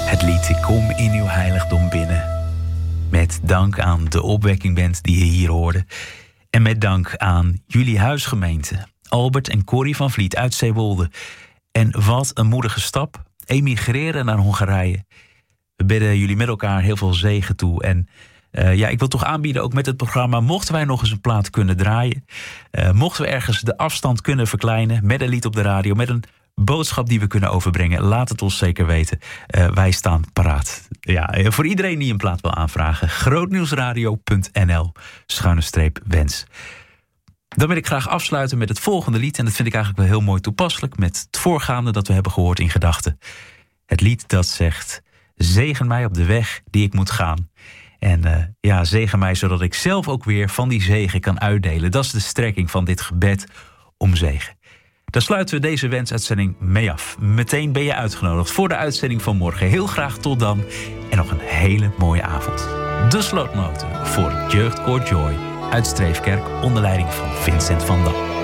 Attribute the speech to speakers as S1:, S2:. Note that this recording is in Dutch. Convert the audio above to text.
S1: Het lied Ik kom in uw heiligdom binnen. Met dank aan de opwekkingband die je hier hoorde. En met dank aan jullie huisgemeente. Albert en Corrie van Vliet uit Zeewolde. En wat een moedige stap. Emigreren naar Hongarije. We bidden jullie met elkaar heel veel zegen toe. En ik wil toch aanbieden, ook met het programma, mochten wij nog eens een plaat kunnen draaien. Mochten we ergens de afstand kunnen verkleinen met een lied op de radio, met een boodschap die we kunnen overbrengen, laat het ons zeker weten. Wij staan paraat. Ja, voor iedereen die een plaat wil aanvragen. grootnieuwsradio.nl/wens. Dan wil ik graag afsluiten met het volgende lied. En dat vind ik eigenlijk wel heel mooi toepasselijk met het voorgaande dat we hebben gehoord in gedachten. Het lied dat zegt: zegen mij op de weg die ik moet gaan. En zegen mij zodat ik zelf ook weer van die zegen kan uitdelen. Dat is de strekking van dit gebed om zegen. Daar sluiten we deze wensuitzending mee af. Meteen ben je uitgenodigd voor de uitzending van morgen. Heel graag tot dan en nog een hele mooie avond. De slotnoten voor het Jeugdkoor Joy uit Streefkerk onder leiding van Vincent van Dam.